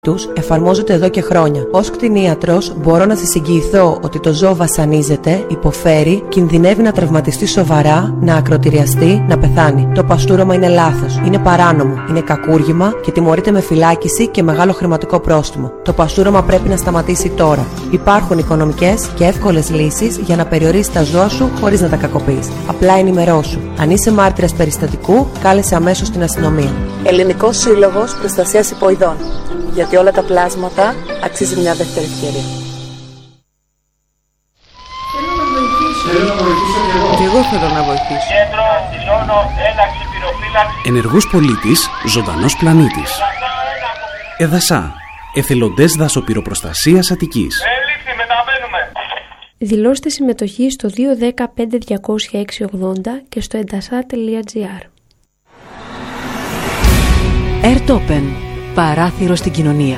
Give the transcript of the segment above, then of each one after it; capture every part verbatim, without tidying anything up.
τους εφαρμόζονται εδώ και χρόνια. Ως κτηνίατρος μπορώ να σας εγγυηθώ ότι το ζώο βασανίζεται, υποφέρει, κινδυνεύει να τραυματιστεί σοβαρά, να ακροτηριαστεί, να πεθάνει. Το παστούρωμα είναι λάθος, είναι παράνομο, είναι κακούργημα και τιμωρείται με φυλάκιση και μεγάλο χρηματικό πρόστιμο. Το παστούρωμα πρέπει να σταματήσει τώρα. Υπάρχουν οικονομικές και εύκολες λύσεις για να περιορίσεις τα ζώα σου χωρίς να τα κακοποιείς. Απλά ενημερώσου. Αν είσαι μάρτυρας περιστατικού, κάλεσε αμέσως την αστυνομία. Ελληνικός Σύλλογος Προστασίας Υποειδών. Γιατί όλα τα πλάσματα αξίζει μια δεύτερη ευκαιρία. Θέλω να βοηθήσω. Θέλω να βοηθήσω και εγώ. Και εγώ θέλω να βοηθήσω. Κέντρο, Ζώνο, ένταξη, πυροφύλαξη. Ενεργός πολίτης, ζωντανός πλανήτης. Εδασά. Εθελοντές δασοπυροπροστασίας Αττικής. Έληξη, μεταβαίνουμε. Δηλώστε συμμετοχή στο δύο ένα μηδέν πέντε διακόσια έξι ογδόντα και στο εντασά τελεία τζι άρ. Airtopen. Παράθυρο στην κοινωνία.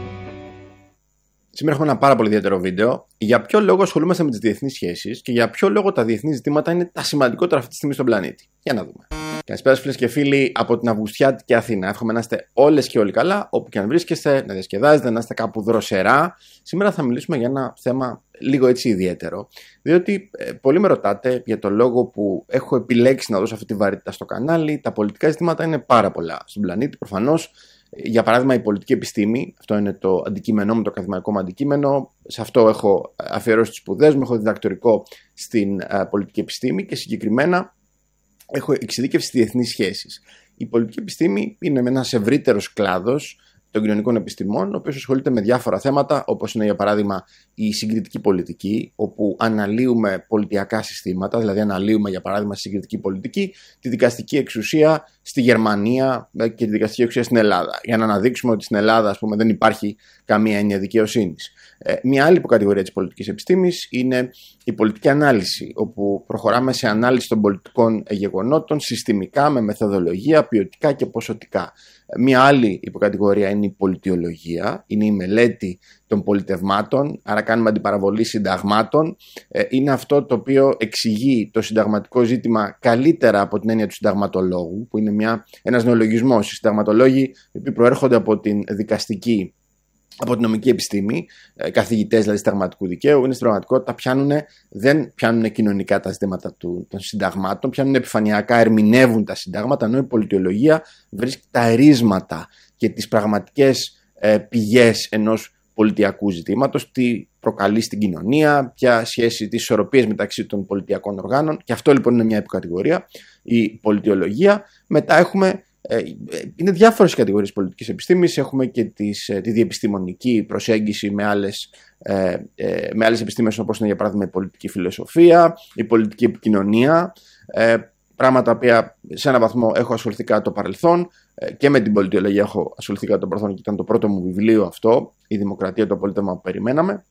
Σήμερα έχουμε ένα πάρα πολύ ιδιαίτερο βίντεο. Για ποιο λόγο ασχολούμαστε με τις διεθνείς σχέσεις και για ποιο λόγο τα διεθνή ζητήματα είναι τα σημαντικότερα αυτή τη στιγμή στον πλανήτη. Για να δούμε. Καλησπέρα φίλες και φίλοι από την Αυγουστιάτικη Αθήνα. Εύχομαι να είστε όλες και όλοι καλά, όπου και αν βρίσκεστε, να διασκεδάζετε, να είστε κάπου δροσερά. Σήμερα θα μιλήσουμε για ένα θέμα λίγο έτσι ιδιαίτερο. Διότι ε, πολλοί με ρωτάτε για το λόγο που έχω επιλέξει να δώσω αυτή τη βαρύτητα στο κανάλι. Τα πολιτικά ζητήματα είναι πάρα πολλά στον πλανήτη, προφανώς. Για παράδειγμα, η πολιτική επιστήμη, αυτό είναι το αντικείμενό μου, το ακαδημαϊκό μου αντικείμενο. Σε αυτό έχω αφιερώσει τις σπουδές μου, έχω διδακτορικό στην uh, πολιτική επιστήμη και συγκεκριμένα έχω εξειδίκευση στις διεθνείς σχέσεις. Η πολιτική επιστήμη είναι ένας ευρύτερος κλάδος των κοινωνικών επιστημών, ο οποίος ασχολείται με διάφορα θέματα, όπως είναι για παράδειγμα η συγκριτική πολιτική, όπου αναλύουμε πολιτιακά συστήματα, δηλαδή αναλύουμε για παράδειγμα στη συγκριτική πολιτική τη δικαστική εξουσία στη Γερμανία και τη δικαστική εξουσία στην Ελλάδα, για να αναδείξουμε ότι στην Ελλάδα, ας πούμε, δεν υπάρχει καμία έννοια δικαιοσύνης. Ε, μια άλλη υποκατηγορία της πολιτικής επιστήμης είναι η πολιτική ανάλυση, όπου προχωράμε σε ανάλυση των πολιτικών γεγονότων συστημικά, με μεθοδολογία, ποιοτικά και ποσοτικά. Μια άλλη υποκατηγορία είναι η πολιτιολογία, είναι η μελέτη των πολιτευμάτων, άρα κάνουμε αντιπαραβολή συνταγμάτων. Ε, είναι αυτό το οποίο εξηγεί το συνταγματικό ζήτημα καλύτερα από την έννοια του συνταγματολόγου, που είναι μια, ένας νεολογισμός. Οι συνταγματολόγοι, οι οποίοι προέρχονται από την δικαστική, από την νομική επιστήμη, καθηγητές δηλαδή συνταγματικού δικαίου, είναι στην πραγματικότητα πιάνουν, δεν πιάνουν κοινωνικά τα ζητήματα του, των συνταγμάτων, πιάνουν επιφανειακά, ερμηνεύουν τα συντάγματα, ενώ η πολιτιολογία βρίσκει τα ερίσματα και τις πραγματικές ε, πηγές ενός πολιτιακού ζητήματος, τι προκαλεί στην κοινωνία, ποια σχέση, τις ισορροπίες μεταξύ των πολιτιακών οργάνων. Και αυτό λοιπόν είναι μια υποκατηγορία, η πολιτιολογία. Μετά έχουμε. Είναι διάφορες κατηγορίες πολιτικής επιστήμης. Έχουμε και τις, τη διεπιστημονική προσέγγιση με άλλες, ε, ε, με άλλες επιστήμες, όπως είναι για παράδειγμα η πολιτική φιλοσοφία, η πολιτική επικοινωνία, ε, πράγματα τα οποία σε έναν βαθμό έχω ασχοληθεί κατά το παρελθόν, ε, και με την πολιτιολογία έχω ασχοληθεί κατά το παρελθόν και ήταν το πρώτο μου βιβλίο αυτό, η Δημοκρατία, το πολίτευμα που περιμέναμε.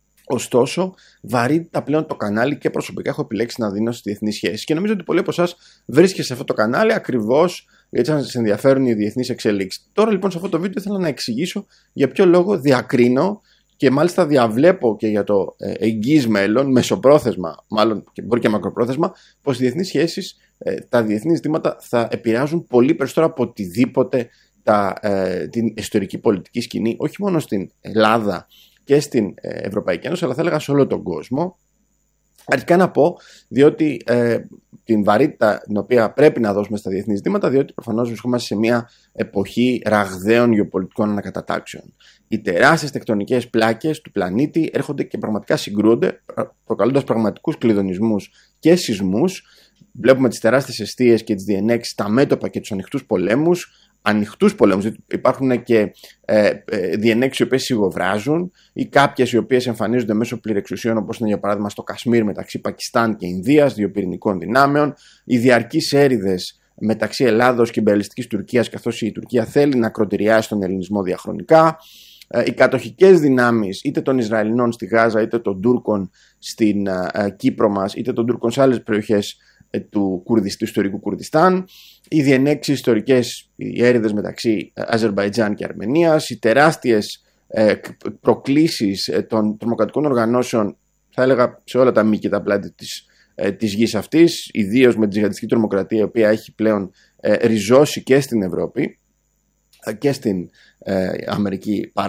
Ωστόσο, βαρύτητα πλέον το κανάλι και προσωπικά έχω επιλέξει να δίνω στις διεθνείς σχέσεις. Και νομίζω ότι πολλοί από εσάς βρίσκεστε σε αυτό το κανάλι ακριβώς γιατί σας ενδιαφέρουν οι διεθνείς εξελίξεις. Τώρα λοιπόν σε αυτό το βίντεο ήθελα να εξηγήσω για ποιο λόγο διακρίνω και μάλιστα διαβλέπω και για το εγγύς μέλλον, μεσοπρόθεσμα, μάλλον και μπορεί και μακροπρόθεσμα, πως οι διεθνείς σχέσεις, τα διεθνείς ζητήματα θα επηρεάζουν πολύ περισσότερο από οτιδήποτε τα, την ιστορική πολιτική σκηνή, όχι μόνο στην Ελλάδα και στην Ευρωπαϊκή Ένωση, αλλά θα έλεγα σε όλο τον κόσμο. Αρχικά να πω, διότι ε, την βαρύτητα την οποία πρέπει να δώσουμε στα διεθνή ζητήματα, διότι προφανώς βρισκόμαστε σε μια εποχή ραγδαίων γεωπολιτικών ανακατατάξεων. Οι τεράστιες τεκτονικές πλάκες του πλανήτη έρχονται και πραγματικά συγκρούονται, προκαλώντας πραγματικούς κλειδονισμούς και σεισμούς. Βλέπουμε τις τεράστιες εστίες και τις διενέξεις, τα μέτωπα και τους ανοιχτούς πολέμους. Ανοιχτούς πολέμους, δηλαδή υπάρχουν και ε, ε, διενέξεις οι οποίες σιγοβράζουν ή κάποιες οι οποίες εμφανίζονται μέσω πληρεξουσιών, όπως είναι για παράδειγμα στο Κασμίρ μεταξύ Πακιστάν και Ινδίας, δύο πυρηνικών δυνάμεων, οι διαρκείς έρηδες μεταξύ Ελλάδος και ιμπεριαλιστικής Τουρκίας, καθώς η Τουρκία θέλει να ακροτηριάσει τον ελληνισμό διαχρονικά, ε, οι κατοχικές δυνάμεις είτε των Ισραηλινών στη Γάζα είτε των Τούρκων στην ε, ε, Κύπρο μας, είτε των Τούρκων σε άλλες περιοχές του, Κουρδισ, του ιστορικού Κουρδιστάν, οι διενέξεις ιστορικές, οι έρηδες μεταξύ Αζερμπαϊτζάν και Αρμενίας, οι τεράστιες ε, προκλήσεις ε, των τρομοκρατικών οργανώσεων, θα έλεγα σε όλα τα μήκη τα πλάτη της, ε, της γης αυτής, ιδίως με τη τζιχαντιστική τρομοκρατία, η οποία έχει πλέον ε, ριζώσει και στην Ευρώπη ε, και στην ε, Αμερική πάρα